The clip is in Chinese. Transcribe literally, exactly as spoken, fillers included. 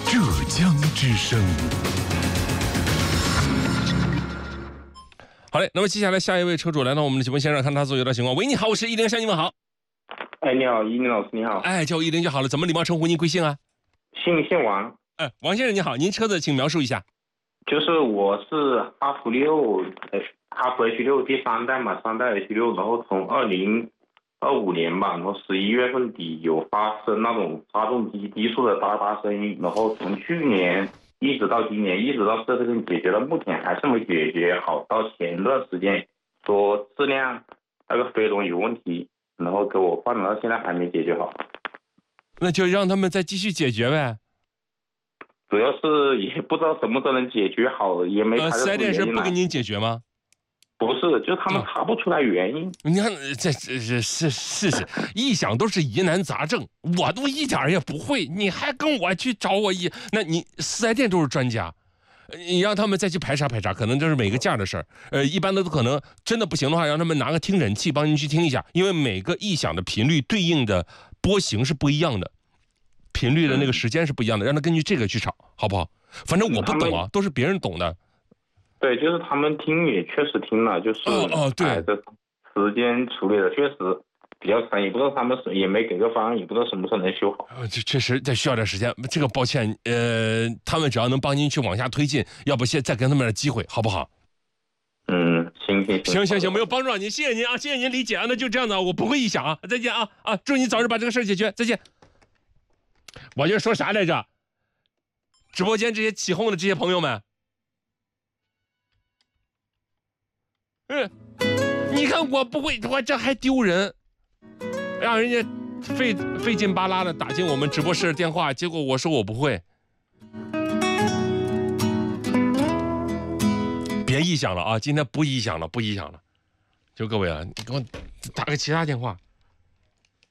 浙江之声。 好嘞，那么接下来下一位车主来到我们的节目现场，看他所有的情况。喂，你好，我是一零，向你问好。 哎，你好，一鸣老师，你好。 哎，叫我一零就好了，怎么礼貌称呼您贵姓啊？ 姓姓王。 哎，王先生你好，您车子请描述一下。 就是我是哈弗六，呃，哈弗 H 六第三代嘛，三代 H 六，然后从二零二五年吧，然后十一月份底有发生那种发动机低速的哒哒声音，然后从去年一直到今年，一直到这个解决了，目前还是没解决好。到前段时间说质量那个飞龙有问题，然后给我换了，到现在还没解决好。 那就让他们再继续解决呗。 主要是也不知道什么时候能解决好，也没查出四 S 店是原因来。 不给您解决吗？ 不是，就是他们查不出来原因。 你看，这这这是是是，一想都是疑难杂症，我都一点也不会，你还跟我去找我一，那你四 S 店都是专家，你让他们再去排查排查，可能就是每个件的事儿。呃，一般的都可能真的不行的话，让他们拿个听诊器帮您去听一下，因为每个异响的频率对应的波形是不一样的，频率的那个时间是不一样的，让他根据这个去找，好不好？反正我不懂啊，都是别人懂的。 对，就是他们听也确实听了，就是哦哦对， 哎，这时间处理的确实比较长，也不知道他们也没给个方案，也不知道什么时候能修好。 呃，这确实得需要点时间，这个抱歉，呃，他们只要能帮您去往下推进，要不先再给他们点机会，好不好？ 嗯，行行行行行，没有帮助到您，谢谢您啊，谢谢您理解啊，那就这样子啊，我不会异响啊，再见啊啊，祝你早日把这个事儿解决，再见。我就说啥来着？直播间这些起哄的这些朋友们。嗯，你看我不会，我这还丢人，让人家费费劲巴拉的打进我们直播室的电话，结果我说我不会。别异响了啊！今天不异响了，不异响了。就各位啊，你给我打个其他电话。